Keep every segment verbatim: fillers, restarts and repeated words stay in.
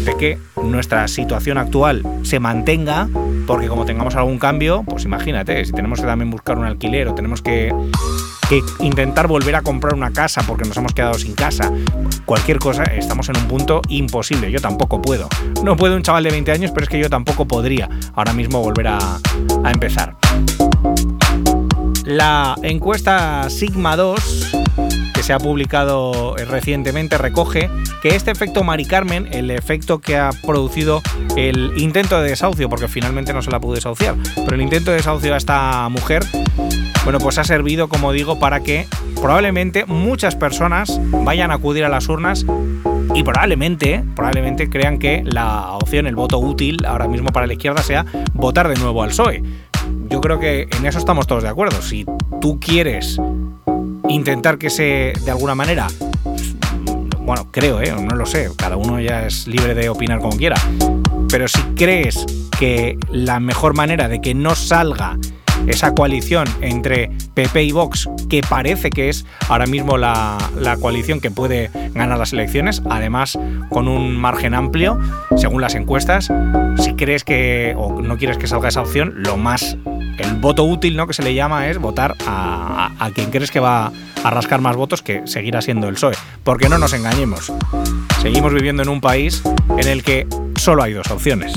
de que nuestra situación actual se mantenga, porque como tengamos algún cambio, pues imagínate, si tenemos que también buscar un alquiler o tenemos que, que intentar volver a comprar una casa porque nos hemos quedado sin casa, cualquier cosa, estamos en un punto imposible. Yo tampoco puedo. No puede un chaval de veinte años, pero es que yo tampoco podría ahora mismo volver a, a empezar. La encuesta Sigma dos, que se ha publicado recientemente, recoge que este efecto Mari Carmen, el efecto que ha producido el intento de desahucio, porque finalmente no se la pudo desahuciar, pero el intento de desahucio a esta mujer, bueno, pues ha servido, como digo, para que probablemente muchas personas vayan a acudir a las urnas y probablemente, probablemente crean que la opción, el voto útil ahora mismo para la izquierda sea votar de nuevo al P S O E. Yo creo que en eso estamos todos de acuerdo. Si tú quieres intentar que se, de alguna manera, bueno, creo, ¿eh? No lo sé, cada uno ya es libre de opinar como quiera, pero si crees que la mejor manera de que no salga esa coalición entre P P y Vox, que parece que es ahora mismo la, la coalición que puede ganar las elecciones, además con un margen amplio, según las encuestas, si crees que, o no quieres que salga esa opción, lo más, el voto útil, ¿no?, que se le llama, es votar a, a, a quien crees que va a rascar más votos, que seguirá siendo el P S O E. Porque no nos engañemos, seguimos viviendo en un país en el que solo hay dos opciones.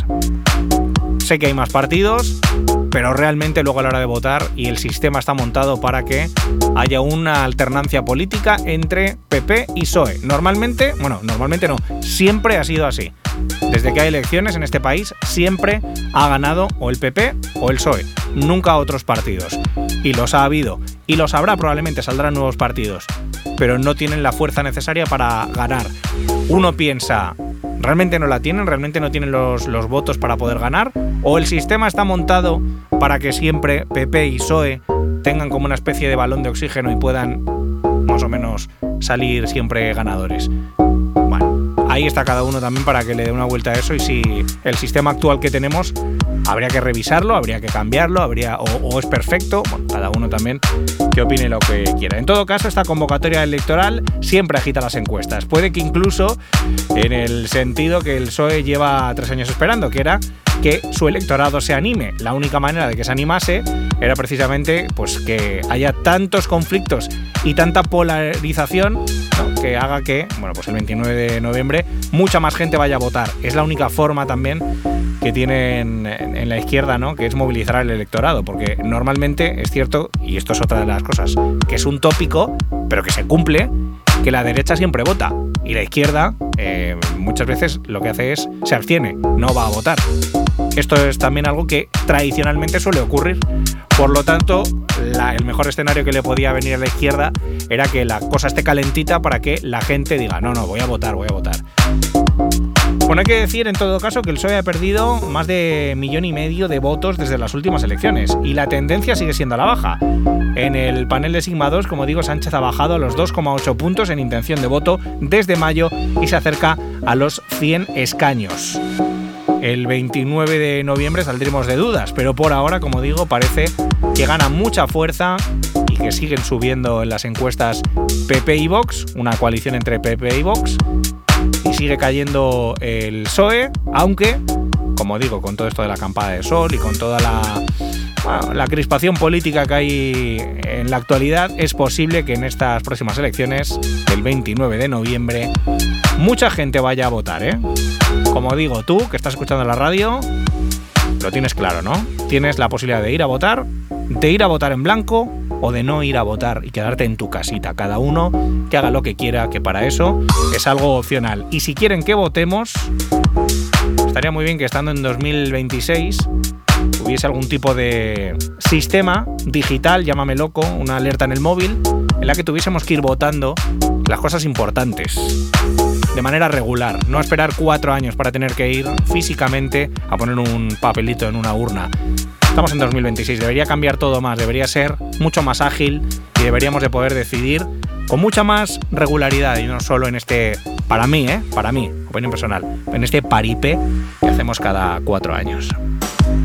Sé que hay más partidos, pero realmente luego a la hora de votar, y el sistema está montado para que haya una alternancia política entre P P y P S O E. Normalmente, bueno, normalmente no, siempre ha sido así. Desde que hay elecciones en este país, siempre ha ganado o el P P o el P S O E, nunca otros partidos. Y los ha habido, y los habrá, probablemente saldrán nuevos partidos, pero no tienen la fuerza necesaria para ganar. Uno piensa, ¿realmente no la tienen? ¿Realmente no tienen los, los votos para poder ganar? ¿O el sistema está montado para que siempre P P y P S O E tengan como una especie de balón de oxígeno y puedan más o menos salir siempre ganadores? Bueno, ahí está cada uno también para que le dé una vuelta a eso, y si el sistema actual que tenemos habría que revisarlo, habría que cambiarlo, habría o, o es perfecto, bueno, cada uno también que opine lo que quiera. En todo caso, esta convocatoria electoral siempre agita las encuestas. Puede que incluso en el sentido que el P S O E lleva tres años esperando, que era que su electorado se anime. La única manera de que se animase era precisamente pues que haya tantos conflictos y tanta polarización, ¿no?, que haga que, bueno, pues el veintinueve de noviembre mucha más gente vaya a votar. Es la única forma también que tienen en la izquierda, ¿no?, que es movilizar al electorado, porque normalmente es cierto, y esto es otra de las cosas, que es un tópico, pero que se cumple, que la derecha siempre vota y la izquierda eh, muchas veces lo que hace es se abstiene, no va a votar. Esto es también algo que tradicionalmente suele ocurrir. Por lo tanto, la, el mejor escenario que le podía venir a la izquierda era que la cosa esté calentita para que la gente diga, no, no, voy a votar, voy a votar. Bueno, hay que decir en todo caso que el P S O E ha perdido más de millón y medio de votos desde las últimas elecciones, y la tendencia sigue siendo a la baja. En el panel de Sigma dos, como digo, Sánchez ha bajado a los dos coma ocho puntos en intención de voto desde mayo y se acerca a los cien escaños. El veintinueve de noviembre saldremos de dudas, pero por ahora, como digo, parece que gana mucha fuerza y que siguen subiendo en las encuestas P P y Vox, una coalición entre P P y Vox, y sigue cayendo el P S O E, aunque, como digo, con todo esto de la acampada de sol y con toda la, bueno, la crispación política que hay en la actualidad, es posible que en estas próximas elecciones del veintinueve de noviembre mucha gente vaya a votar, ¿eh? Como digo, tú que estás escuchando la radio, lo tienes claro, ¿no? Tienes la posibilidad de ir a votar, de ir a votar en blanco o de no ir a votar y quedarte en tu casita. Cada uno que haga lo que quiera, que para eso es algo opcional. Y si quieren que votemos, estaría muy bien que estando en dos mil veintiséis hubiese algún tipo de sistema digital, llámame loco, una alerta en el móvil, en la que tuviésemos que ir votando las cosas importantes de manera regular, no esperar cuatro años para tener que ir físicamente a poner un papelito en una urna. Estamos en dos mil veintiséis, debería cambiar todo más, debería ser mucho más ágil y deberíamos de poder decidir con mucha más regularidad y no solo en este, para mí, ¿eh? para mí, opinión personal, en este paripé que hacemos cada cuatro años.